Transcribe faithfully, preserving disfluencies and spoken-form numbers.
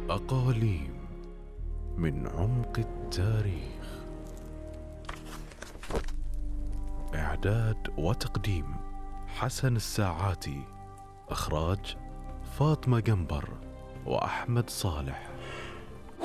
أقاليم من عمق التاريخ. إعداد وتقديم حسن الساعاتي. إخراج فاطمة قنبر وأحمد صالح.